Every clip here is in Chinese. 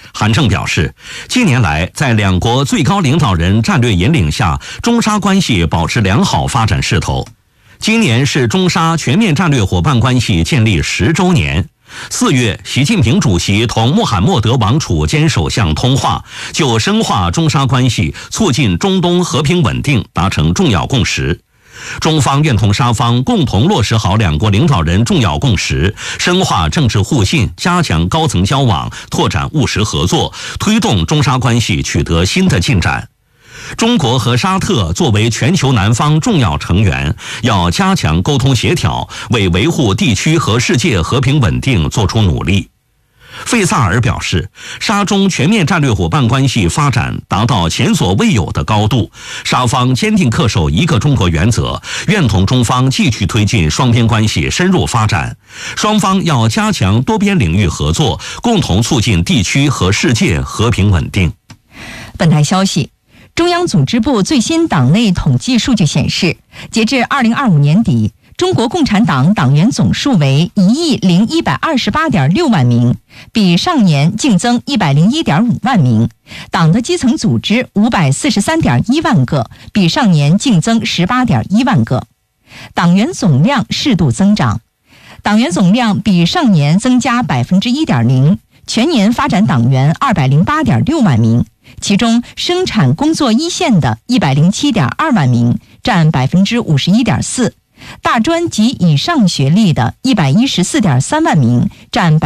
韩正表示，近年来在两国最高领导人战略引领下，中沙关系保持良好发展势头。今年是中沙全面战略伙伴关系建立10周年。4月，习近平主席同穆罕默德王储兼首相通话，就深化中沙关系、促进中东和平稳定达成重要共识。中方愿同沙方共同落实好两国领导人重要共识，深化政治互信，加强高层交往，拓展务实合作，推动中沙关系取得新的进展。中国和沙特作为全球南方重要成员，要加强沟通协调，为维护地区和世界和平稳定做出努力。费萨尔表示，沙中全面战略伙伴关系发展达到前所未有的高度，沙方坚定恪守一个中国原则，愿同中方继续推进双边关系深入发展。双方要加强多边领域合作，共同促进地区和世界和平稳定。 本台消息，中央组织部最新党内统计数据显示，截至2025年底，中国共产党党员总数为10128.6万名，比上年净增101.5万名。党的基层组织543.1万个，比上年净增18.1万个。党员总量适度增长，党员总量比上年增加1.0%，全年发展党员208.6万名。其中生产工作一线的107.2万名，占51.4%。大专及以上学历的114.3万名，占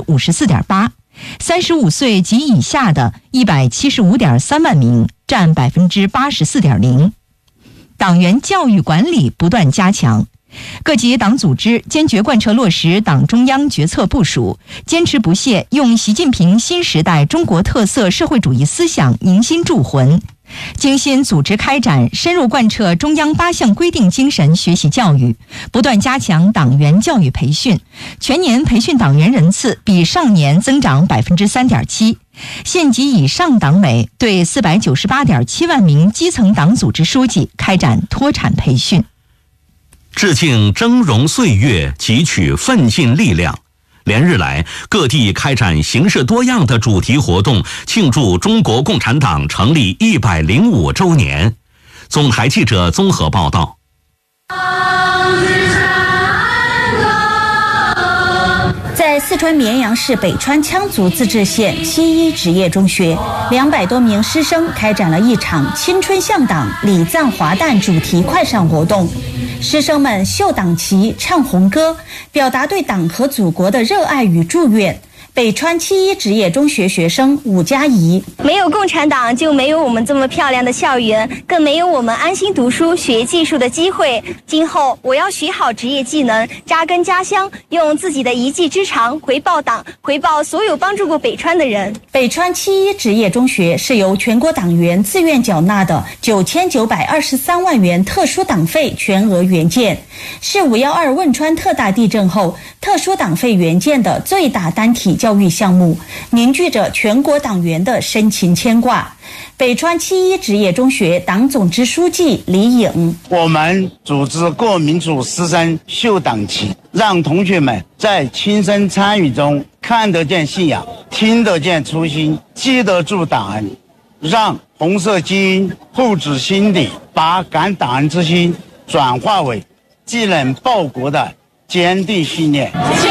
54.8%。35岁及以下的175.3万名，占84.0%。党员教育管理不断加强，各级党组织坚决贯彻落实党中央决策部署，坚持不懈用习近平新时代中国特色社会主义思想凝心铸魂，精心组织开展深入贯彻中央8项规定精神学习教育，不断加强党员教育培训，全年培训党员人次比上年增长3.7%。县级以上党委对498.7万名基层党组织书记开展脱产培训。 致敬峥嵘岁月，汲取奋进力量。连日来，各地开展形式多样的主题活动，庆祝中国共产党成立105周年。总台记者综合报道。 在四川绵阳市北川羌族自治县七一职业中学，200多名师生开展了一场青春向党礼赞华诞主题快闪活动。师生们绣党旗、唱红歌，表达对党和祖国的热爱与祝愿。北川七一职业中学学生武佳怡： 没有共产党，就没有我们这么漂亮的校园，更没有我们安心读书、学技术的机会。今后我要学好职业技能，扎根家乡，用自己的一技之长回报党，回报所有帮助过北川的人。 北川七一职业中学是由全国党员自愿缴纳的9923万元特殊党费全额援建，是5.12汶川特大地震后特殊党费援建的最大单体教育项目，凝聚着全国党员的深情牵挂。北川七一职业中学党总支书记李颖： 我们组织各民族师生绣党旗，让同学们在亲身参与中看得见信仰，听得见初心，记得住党恩，让红色基因厚植心底，把感党恩之心转化为继任报国的坚定信念。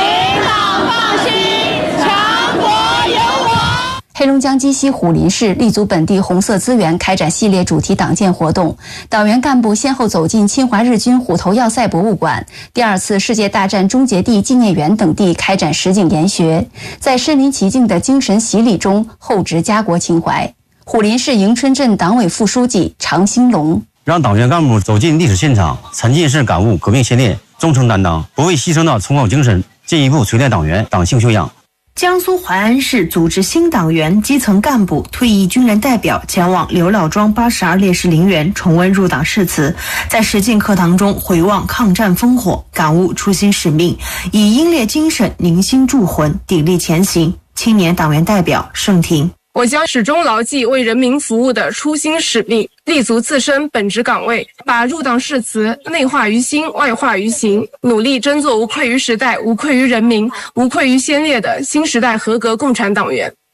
黑龙江鸡西虎林市立足本地红色资源，开展系列主题党建活动。党员干部先后走进侵华日军虎头要塞博物馆、第2次世界大战终结地纪念园等地开展实景研学，在身临其境的精神洗礼中厚植家国情怀。虎林市迎春镇党委副书记常兴龙： 让党员干部走进历史现场，沉浸式感悟革命先烈，忠诚担当，不畏牺牲的崇高精神，进一步锤炼党员党性修养。 江苏淮安市组织新党员、基层干部、退役军人代表前往刘老庄82烈士陵园重温入党誓词，在实践课堂中回望抗战烽火，感悟初心使命，以英烈精神凝心铸魂，砥砺前行。青年党员代表盛婷： 我将始终牢记为人民服务的初心使命，立足自身本职岗位，把入党誓词内化于心，外化于行，努力争做无愧于时代、无愧于人民、无愧于先烈的新时代合格共产党员。